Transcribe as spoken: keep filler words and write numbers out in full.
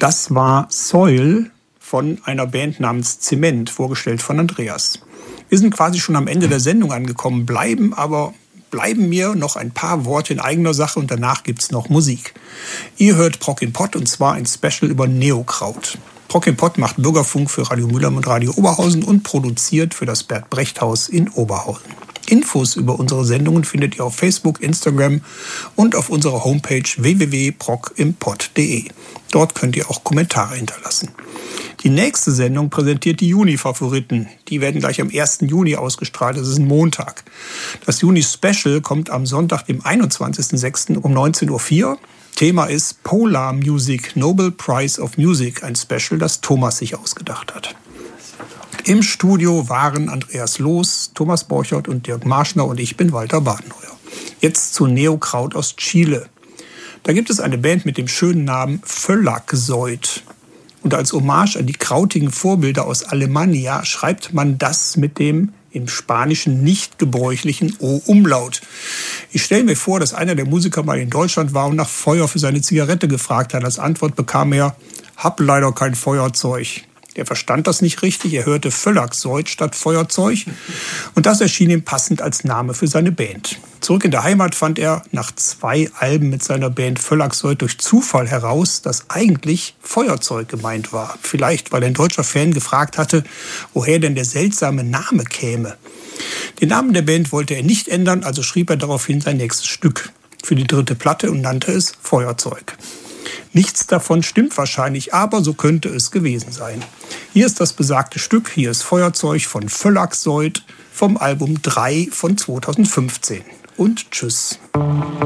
Das war Soil von einer Band namens Zement, vorgestellt von Andreas. Wir sind quasi schon am Ende der Sendung angekommen, bleiben aber bleiben mir noch ein paar Worte in eigener Sache und danach gibt's noch Musik. Ihr hört Prok im Pott und zwar ein Special über Neokraut. Prok im Pott macht Bürgerfunk für Radio Mülheim und Radio Oberhausen und produziert für das Bert Brecht Haus in Oberhausen. Infos über unsere Sendungen findet ihr auf Facebook, Instagram und auf unserer Homepage w w w punkt prok im pott punkt de. Dort könnt ihr auch Kommentare hinterlassen. Die nächste Sendung präsentiert die Juni-Favoriten. Die werden gleich am ersten Juni ausgestrahlt. Das ist ein Montag. Das Juni-Special kommt am Sonntag, dem einundzwanzigsten sechsten um neunzehn Uhr vier. Thema ist Polar Music, Nobel Prize of Music. Ein Special, das Thomas sich ausgedacht hat. Im Studio waren Andreas Loos, Thomas Borchert und Dirk Marschner und ich bin Walter Badenheuer. Jetzt zu Neokraut aus Chile. Da gibt es eine Band mit dem schönen Namen Völlaksoid. Und als Hommage an die krautigen Vorbilder aus Alemannia schreibt man das mit dem im Spanischen nicht gebräuchlichen O-Umlaut. Ich stelle mir vor, dass einer der Musiker mal in Deutschland war und nach Feuer für seine Zigarette gefragt hat. Als Antwort bekam er, hab leider kein Feuerzeug. Er verstand das nicht richtig, er hörte Völlaksoid statt Feuerzeug und das erschien ihm passend als Name für seine Band. Zurück in der Heimat fand er nach zwei Alben mit seiner Band Völlaksoid durch Zufall heraus, dass eigentlich Feuerzeug gemeint war. Vielleicht, weil ein deutscher Fan gefragt hatte, woher denn der seltsame Name käme. Den Namen der Band wollte er nicht ändern, also schrieb er daraufhin sein nächstes Stück für die dritte Platte und nannte es Feuerzeug. Nichts davon stimmt wahrscheinlich, aber so könnte es gewesen sein. Hier ist das besagte Stück, hier ist Feuerzeug von Völlaksoid vom Album drei von zweitausendfünfzehn. Und tschüss.